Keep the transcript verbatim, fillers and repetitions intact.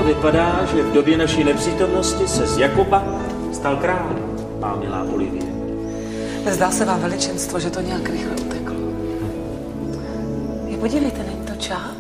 vypadá, že v době naší nepřítomnosti se z Jakoba stal král, má milá Olivie. Zdá se vám, veličenstvo, že to nějak rychle uteklo. Je, podívejte, není to čas?